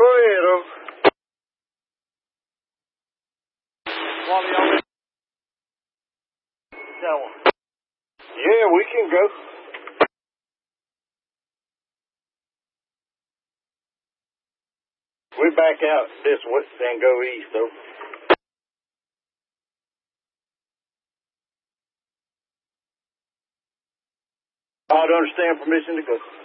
ahead, over. Yeah, we can go. We back out this way and go east, over. I'd understand permission to go.